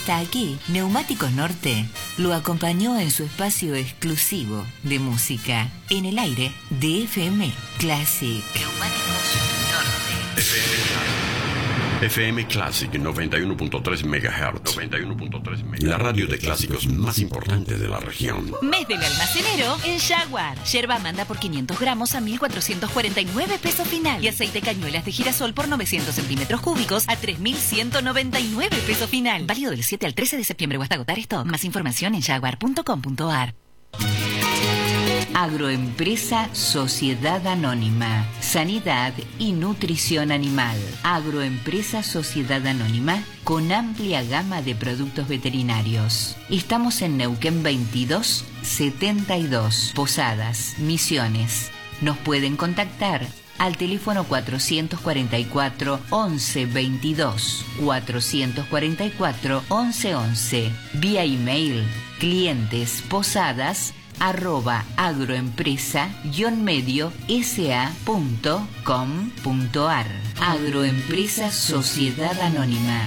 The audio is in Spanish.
Hasta aquí, Neumáticos Norte lo acompañó en su espacio exclusivo de música en el aire de FM Classic. Neumáticos Norte. FM Classic 91.3 MHz. La radio de clásicos más importante de la región. Mes del almacenero en Jaguar. Yerba manda por 500 gramos a 1.449 pesos final. Y aceite cañuelas de girasol por 900 centímetros cúbicos a 3.199 pesos final. Válido del 7 al 13 de septiembre o hasta agotar stock. Más información en jaguar.com.ar. Agroempresa Sociedad Anónima. Sanidad y nutrición animal. Agroempresa Sociedad Anónima con amplia gama de productos veterinarios. Estamos en Neuquén 2272, Posadas, Misiones. Nos pueden contactar al teléfono 444 1122, 444 1111, vía email clientesposadas@agroempresa-medio sa.com.ar. Agroempresa Sociedad Anónima.